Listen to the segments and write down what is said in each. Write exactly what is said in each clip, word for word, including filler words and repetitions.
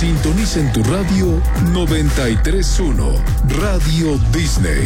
Sintoniza en tu radio noventa y tres punto uno, Radio Disney.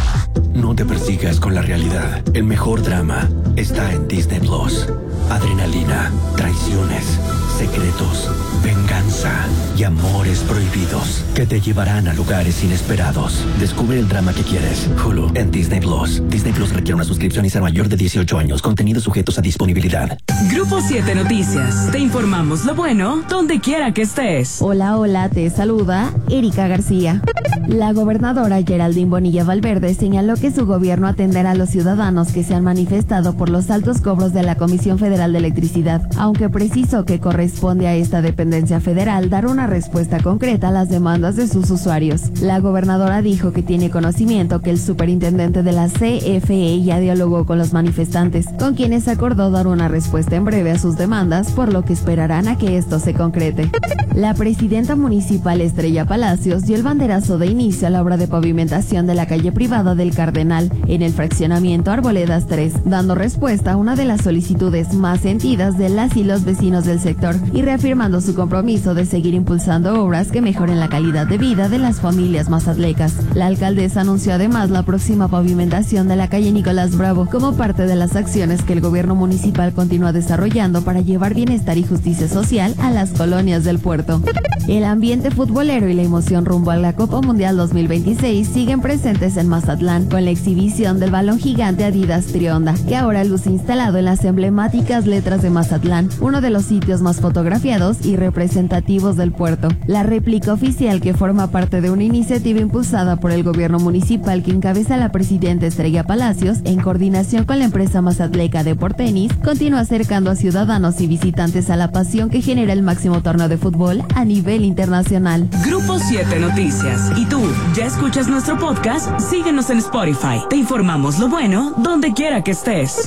No te persigas con la realidad. El mejor drama está en Disney Plus. Adrenalina, traiciones, secretos, venganza y amores prohibidos que te llevarán a lugares inesperados. Descubre el drama que quieres. Hulu en Disney Plus. Disney Plus requiere una suscripción y ser mayor de dieciocho años. Contenidos sujetos a disponibilidad. Grupo siete Noticias. Te informamos lo bueno donde quiera que estés. Hola, hola, te saluda Erika García. La gobernadora Geraldine Bonilla Valverde señaló que su gobierno atenderá a los ciudadanos que se han manifestado por los altos cobros de la Comisión Federal de Electricidad, aunque precisó que corresponde a esta dependencia federal dar una respuesta concreta a las demandas de sus usuarios. La gobernadora dijo que tiene conocimiento que el superintendente de la C F E ya dialogó con los manifestantes, con quienes acordó dar una respuesta en breve a sus demandas, por lo que esperarán a que esto se concrete. La presidenta municipal Estrella Palacios dio el banderazo de inicio a la obra de pavimentación de la calle privada del Cardenal en el fraccionamiento Arboledas tres, dando respuesta a una de las solicitudes más sentidas de las y los vecinos del sector y reafirmando su compromiso de seguir impulsando obras que mejoren la calidad de vida de las familias mazatlecas. La alcaldesa anunció además la próxima pavimentación de la calle Nicolás Bravo como parte de las acciones que el gobierno municipal continúa desarrollando para llevar bienestar y justicia social a las colonias del puerto. El ambiente futbolero y la emoción rumbo a la Copa Mundial dos mil veintiséis siguen presentes en Mazatlán con la exhibición del balón gigante Adidas Trionda, que ahora luce instalado en las emblemáticas letras de Mazatlán, uno de los sitios más fotografiados y representativos del puerto. La réplica oficial, que forma parte de una iniciativa impulsada por el gobierno municipal que encabeza la presidenta Estrella Palacios, en coordinación con la empresa mazatleca de Portenis, continúa acercando a ciudadanos y visitantes a la pasión que genera el máximo torneo de fútbol a nivel internacional. Grupo siete Noticias. ¿Y tú, ya escuchas nuestro podcast? Síguenos en Spotify. Te informamos lo bueno donde quiera que estés.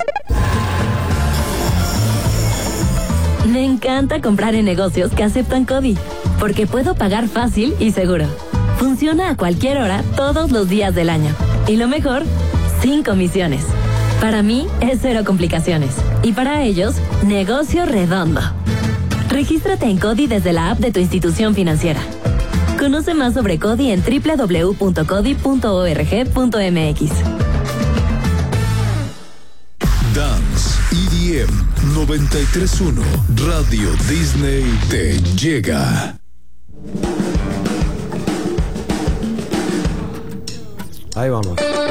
Me encanta comprar en negocios que aceptan CODI, porque puedo pagar fácil y seguro. Funciona a cualquier hora, todos los días del año. Y lo mejor, sin comisiones. Para mí es cero complicaciones. Y para ellos, negocio redondo. Regístrate en CODI desde la app de tu institución financiera. Conoce más sobre CODI en doble u doble u doble u punto codi punto org punto m x. Dance E D M noventa y tres punto uno, Radio Disney te llega. Ahí vamos.